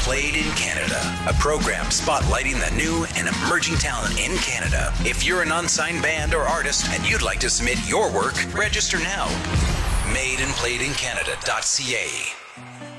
Played in Canada, a program spotlighting the new and emerging talent in Canada. If you're an unsigned band or artist and you'd like to submit your work, register now. Made and Played in Canada.ca.